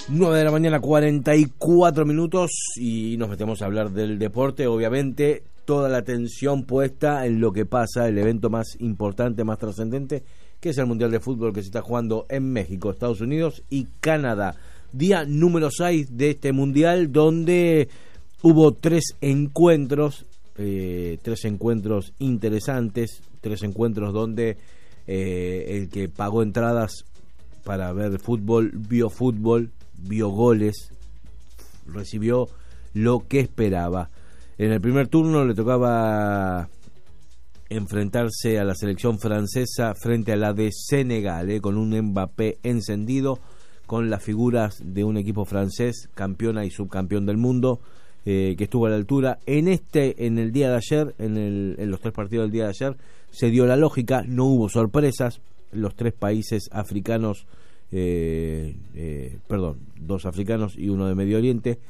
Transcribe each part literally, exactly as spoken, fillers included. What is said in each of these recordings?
nueve de la mañana, cuarenta y cuatro minutos, y nos metemos a hablar del deporte. Obviamente, toda la atención puesta en lo que pasa, el evento más importante, más trascendente, que es el Mundial de Fútbol que se está jugando en México, Estados Unidos y Canadá. Día número seis de este Mundial, donde hubo tres encuentros, eh, tres encuentros interesantes, tres encuentros donde eh, el que pagó entradas para ver fútbol, vio fútbol, vio goles, recibió lo que esperaba. En el primer turno le tocaba enfrentarse a la selección francesa frente a la de Senegal, eh, con un Mbappé encendido, con las figuras de un equipo francés, campeona y subcampeón del mundo, eh, que estuvo a la altura. En este, en el día de ayer, en, el, en los tres partidos del día de ayer, se dio la lógica, no hubo sorpresas. Los tres países africanos, eh, eh, perdón, dos africanos y uno de Medio Oriente,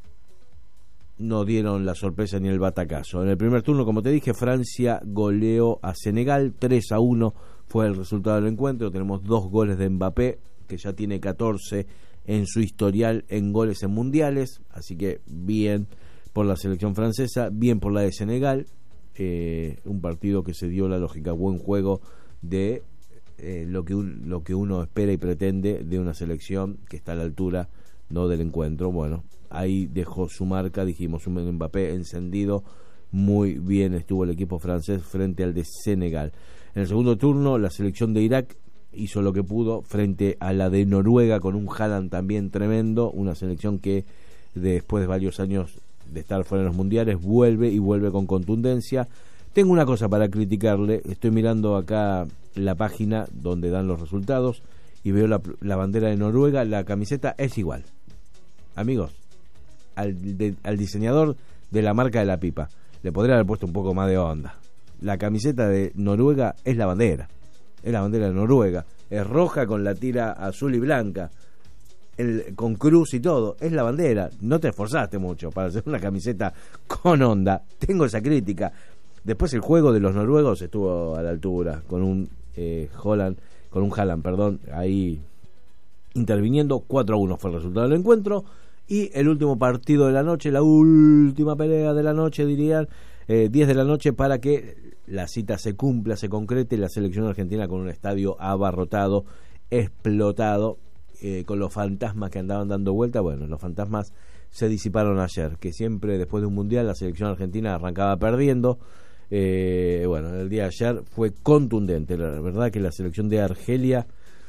no dieron la sorpresa ni el batacazo. En el primer turno, como te dije, Francia goleó a Senegal, tres a uno fue el resultado del encuentro. Tenemos dos goles de Mbappé, que ya tiene catorce en su historial en goles en mundiales, así que bien por la selección francesa, bien por la de Senegal. Eh, un partido que se dio la lógica, buen juego de eh, lo que un, lo que uno espera y pretende de una selección que está a la altura, no del encuentro. Bueno, ahí dejó su marca, dijimos, un Mbappé encendido, muy bien estuvo el equipo francés frente al de Senegal. En el segundo turno, la selección de Irak hizo lo que pudo frente a la de Noruega, con un Haaland también tremendo, una selección que después de varios años de estar fuera de los mundiales vuelve y vuelve con contundencia. Tengo una cosa para criticarle, estoy mirando acá la página donde dan los resultados y veo la, la bandera de Noruega, la camiseta es igual. Amigos, al, de, al diseñador de la marca de la pipa le podría haber puesto un poco más de onda. La camiseta de Noruega es la bandera, es la bandera de Noruega, es roja con la tira azul y blanca, el, con cruz y todo, es la bandera. No te esforzaste mucho para hacer una camiseta con onda. Tengo esa crítica. Después el juego de los noruegos estuvo a la altura, con un eh, Holland, con un Haaland, perdón, ahí interviniendo. Cuatro a uno fue el resultado del encuentro. Y el último partido de la noche, la última pelea de la noche, dirían, eh, diez de la noche, para que la cita se cumpla, se concrete. La selección argentina con un estadio abarrotado, explotado, eh, con los fantasmas que andaban dando vuelta. Bueno, los fantasmas se disiparon ayer, que siempre después de un mundial la selección argentina arrancaba perdiendo. Eh, bueno, el día de ayer fue contundente. La verdad que la selección de Argelia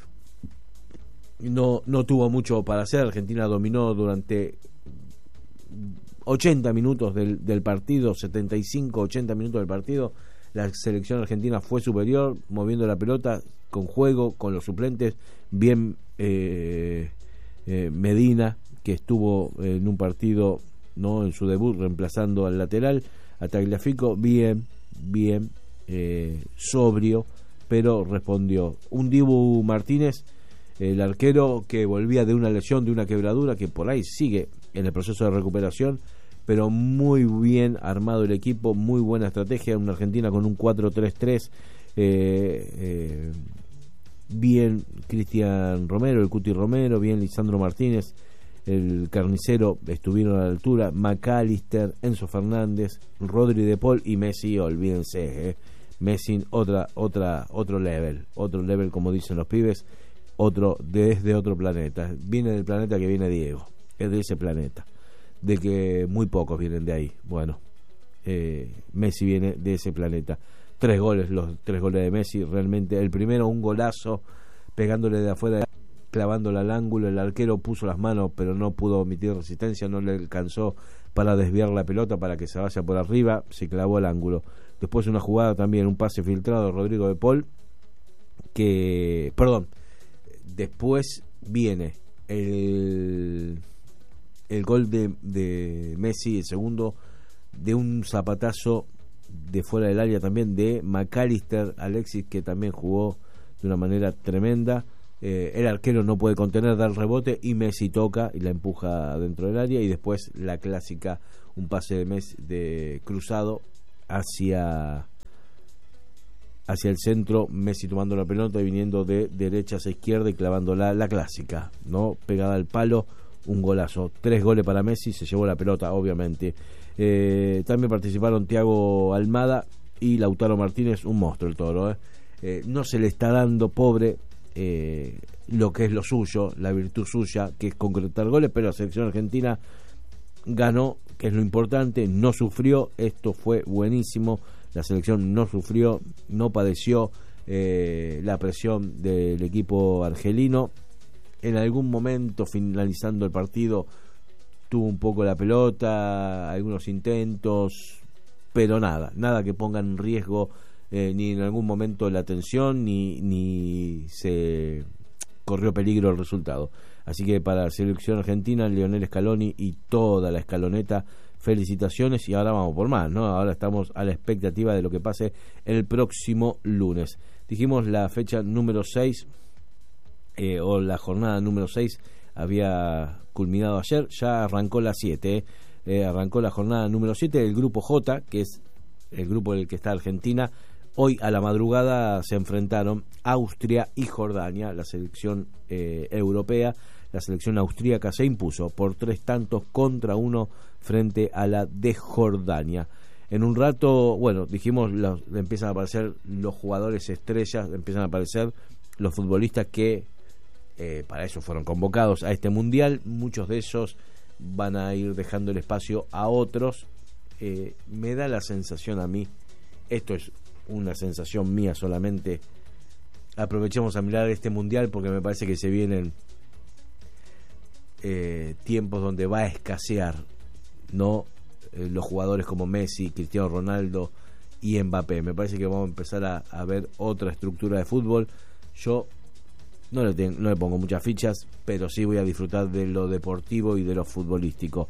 no, no tuvo mucho para hacer. Argentina dominó durante ochenta minutos del, del partido, setenta y cinco, ochenta minutos del partido. La selección argentina fue superior, moviendo la pelota, con juego, con los suplentes. Bien eh, eh, Medina, que estuvo en un partido, no en su debut, reemplazando al lateral, a Tagliafico, bien, bien, eh, sobrio, pero respondió. Un Dibu Martínez, el arquero que volvía de una lesión, de una quebradura, que por ahí sigue en el proceso de recuperación, pero muy bien armado el equipo, muy buena estrategia. Una Argentina con un cuatro tres tres, eh, eh, bien Cristian Romero, el Cuti Romero, bien Lisandro Martínez, el carnicero, estuvieron a la altura. McAllister, Enzo Fernández, Rodri de Paul y Messi, olvídense, eh. Messi otra, otra, otro level, otro level, como dicen los pibes, otro desde otro planeta. Viene del planeta que viene Diego, es de ese planeta, de que muy pocos vienen de ahí. Bueno, eh, Messi viene de ese planeta. Tres goles, los tres goles de Messi, realmente. El primero, un golazo, pegándole de afuera, clavándola al ángulo. El arquero puso las manos, pero no pudo omitir resistencia, no le alcanzó para desviar la pelota para que se vaya por arriba, se clavó al ángulo. Después una jugada también, un pase filtrado de Rodrigo de Paul, que, perdón, después viene el el gol de, de Messi, el segundo, de un zapatazo de fuera del área también de McAllister, Alexis, que también jugó de una manera tremenda. Eh, el arquero no puede contener, da el rebote y Messi toca y la empuja dentro del área. Y después la clásica, un pase de Messi de cruzado hacia hacia el centro, Messi tomando la pelota y viniendo de derecha a izquierda y clavando la, la clásica, ¿no? Pegada al palo, un golazo. Tres goles para Messi, se llevó la pelota, obviamente. Eh, también participaron Thiago Almada y Lautaro Martínez, un monstruo el Toro, ¿eh? Eh, no se le está dando, pobre, eh, lo que es lo suyo, la virtud suya, que es concretar goles, pero la selección argentina ganó, que es lo importante, no sufrió, esto fue buenísimo, la selección no sufrió, no padeció eh, la presión del equipo argelino. En algún momento, finalizando el partido, tuvo un poco la pelota, algunos intentos, pero nada, nada que ponga en riesgo eh, ni en algún momento la atención, ni, ni se corrió peligro el resultado. Así que para la selección argentina, Lionel Scaloni y toda la escaloneta, felicitaciones, y ahora vamos por más, ¿no? Ahora estamos a la expectativa de lo que pase el próximo lunes. Dijimos la fecha número seis, eh, o la jornada número seis había culminado ayer, ya arrancó la siete, eh. Eh, arrancó la jornada número siete del grupo J, que es el grupo en el que está Argentina. Hoy a la madrugada se enfrentaron Austria y Jordania, la selección eh, europea. La selección austríaca se impuso por tres tantos contra uno frente a la de Jordania. En un rato, bueno, dijimos, los, empiezan a aparecer los jugadores estrellas, empiezan a aparecer los futbolistas que eh, para eso fueron convocados a este mundial. Muchos de ellos van a ir dejando el espacio a otros. Eh, me da la sensación a mí, esto es una sensación mía solamente, aprovechemos a mirar este mundial porque me parece que se vienen eh, tiempos donde va a escasear, ¿no? Eh, los jugadores como Messi, Cristiano Ronaldo y Mbappé. Me parece que vamos a empezar a, a ver otra estructura de fútbol. Yo no le, tengo, no le pongo muchas fichas, pero sí voy a disfrutar de lo deportivo y de lo futbolístico.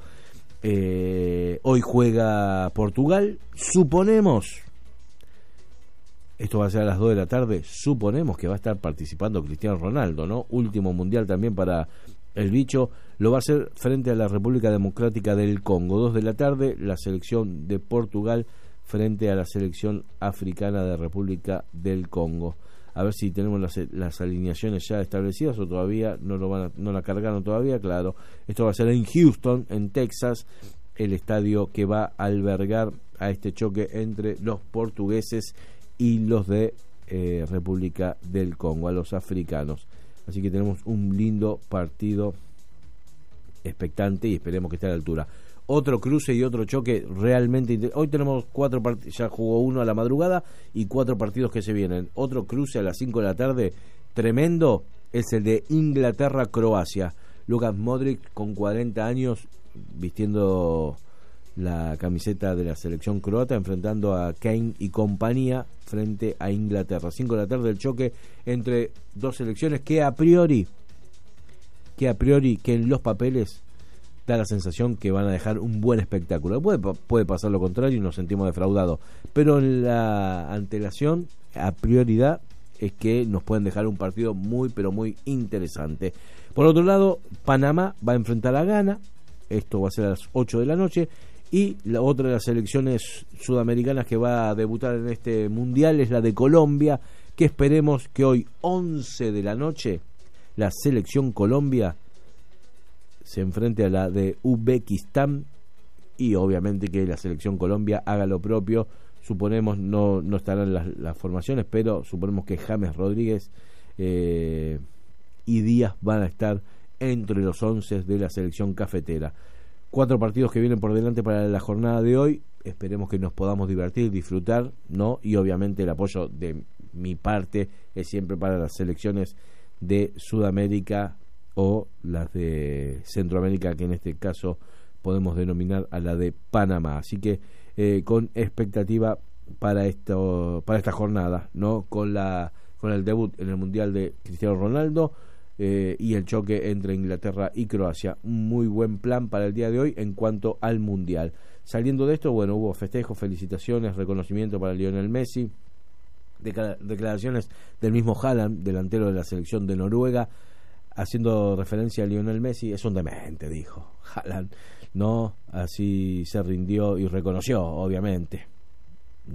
Eh, hoy juega Portugal, suponemos, esto va a ser a las dos de la tarde, suponemos que va a estar participando Cristiano Ronaldo, ¿no? Último mundial también para el bicho. Lo va a hacer frente a la República Democrática del Congo. Dos de la tarde, la selección de Portugal frente a la selección africana de República del Congo. A ver si tenemos las, las alineaciones ya establecidas o todavía no lo van a, no la cargaron todavía, claro. Esto va a ser en Houston, en Texas, el estadio que va a albergar a este choque entre los portugueses y los de eh, República del Congo, a los africanos. Así que tenemos un lindo partido expectante y esperemos que esté a la altura. Otro cruce y otro choque realmente inter... Hoy tenemos cuatro partidos, ya jugó uno a la madrugada y cuatro partidos que se vienen. Otro cruce a las cinco de la tarde tremendo es el de Inglaterra-Croacia. Luka Modric con cuarenta años vistiendo la camiseta de la selección croata, enfrentando a Kane y compañía frente a Inglaterra. cinco de la tarde el choque entre dos selecciones que a priori que a priori que en los papeles da la sensación que van a dejar un buen espectáculo. Puede, puede pasar lo contrario y nos sentimos defraudados, pero en la antelación a prioridad es que nos pueden dejar un partido muy pero muy interesante. Por otro lado, Panamá va a enfrentar a Ghana, esto va a ser a las ocho de la noche, y la otra de las selecciones sudamericanas que va a debutar en este mundial es la de Colombia, que esperemos que hoy once de la noche la selección Colombia se enfrente a la de Uzbekistán y obviamente que la selección Colombia haga lo propio. Suponemos, no, no estarán las, las formaciones, pero suponemos que James Rodríguez eh, y Díaz van a estar entre los once de la selección cafetera. Cuatro partidos que vienen por delante para la jornada de hoy. Esperemos que nos podamos divertir, disfrutar, ¿no? Y obviamente el apoyo de mi parte es siempre para las selecciones de Sudamérica o las de Centroamérica, que en este caso podemos denominar a la de Panamá. Así que eh, con expectativa para esto, para esta jornada, ¿no? Con la con el debut en el Mundial de Cristiano Ronaldo eh, y el choque entre Inglaterra y Croacia. Un muy buen plan para el día de hoy en cuanto al Mundial. Saliendo de esto, bueno, hubo festejos, felicitaciones, reconocimiento para Lionel Messi, declaraciones del mismo Haaland, delantero de la selección de Noruega, haciendo referencia a Lionel Messi. Es un demente, dijo Haaland, no, así se rindió y reconoció, obviamente, no,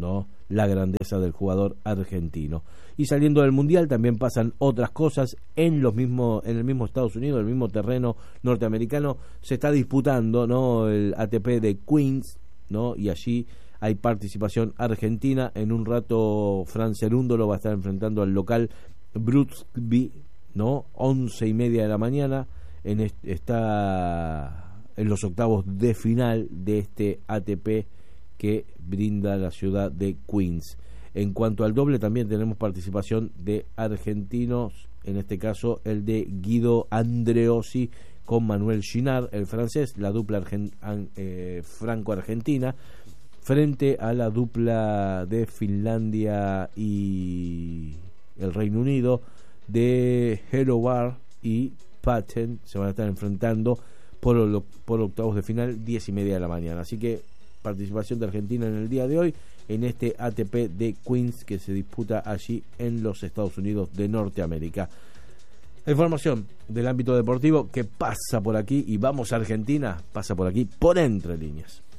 la grandeza del jugador argentino. Y saliendo del Mundial también pasan otras cosas en los mismos, en el mismo Estados Unidos, el mismo terreno norteamericano, se está disputando, ¿no?, el A T P de Queens, ¿no?, y allí hay participación argentina. En un rato Fran Cerúndolo va a estar enfrentando al local Brooksby, ¿no?, once y media de la mañana, en est- está en los octavos de final de este A T P que brinda la ciudad de Queens. En cuanto al doble, también tenemos participación de argentinos, en este caso el de Guido Andreossi con Manuel Ginard, el francés, la dupla argen, eh, franco-argentina, frente a la dupla de Finlandia y el Reino Unido, de Hellobar y Patten. Se van a estar enfrentando por, por octavos de final, diez y media de la mañana. Así que participación de Argentina en el día de hoy en este A T P de Queens que se disputa allí en los Estados Unidos de Norteamérica. La información del ámbito deportivo que pasa por aquí, y vamos a Argentina, pasa por aquí por Entre Líneas.